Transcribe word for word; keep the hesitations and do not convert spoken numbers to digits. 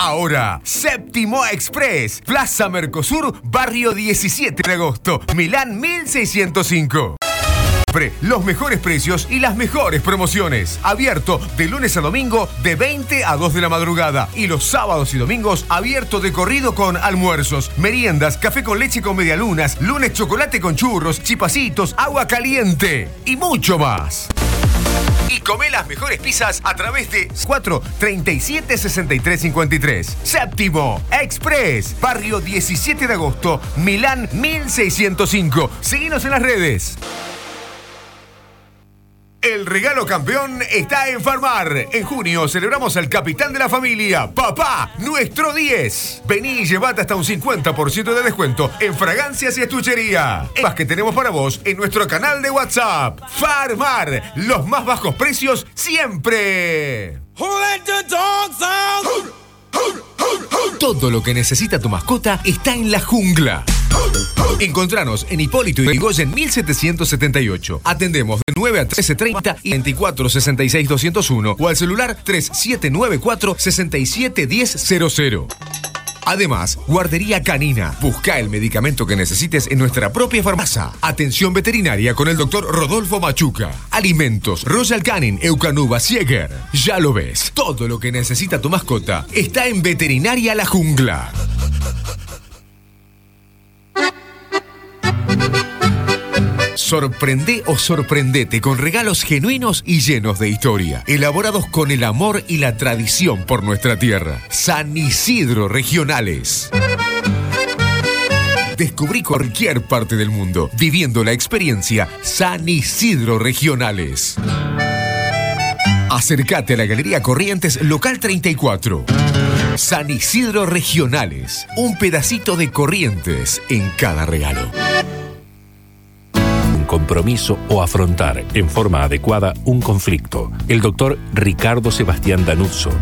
Ahora, Séptimo Express, Plaza Mercosur, barrio diecisiete de agosto, Milán mil seiscientos cinco. Los mejores precios y las mejores promociones. Abierto de lunes a domingo de veinte a dos de la madrugada. Y los sábados y domingos abierto de corrido con almuerzos, meriendas, café con leche con medialunas, lunes chocolate con churros, chipacitos, agua caliente y mucho más. Y come las mejores pizzas a través de cuatro treinta y siete sesenta y tres cincuenta y tres. Séptimo Express, barrio diecisiete de agosto, Milán mil seiscientos cinco. Seguinos en las redes. El regalo campeón está en Farmar. En junio celebramos al capitán de la familia, papá, nuestro diez. Vení y llevate hasta un cincuenta por ciento de descuento en fragancias y estuchería. Más que tenemos para vos en nuestro canal de WhatsApp. Farmar, los más bajos precios siempre. Todo lo que necesita tu mascota está en la jungla. Encontranos en Hipólito Yrigoyen mil setecientos setenta y ocho. Atendemos de nueve a trece treinta y veinticuatro sesenta y seis doscientos uno o al celular tres siete nueve cuatro seis siete uno cero cero cero. Además, guardería canina. Busca el medicamento que necesites en nuestra propia farmacia. Atención veterinaria con el doctor Rodolfo Machuca. Alimentos, Royal Canin, Eukanuba, Sieger. Ya lo ves, todo lo que necesita tu mascota está en Veterinaria La Jungla. Sorprende o sorprendete con regalos genuinos y llenos de historia, elaborados con el amor y la tradición por nuestra tierra. San Isidro Regionales. Descubrí cualquier parte del mundo viviendo la experiencia San Isidro Regionales. Acércate a la Galería Corrientes, local treinta y cuatro. San Isidro Regionales. Un pedacito de Corrientes en cada regalo. Compromiso o afrontar en forma adecuada un conflicto. El doctor Ricardo Sebastián Danuzzo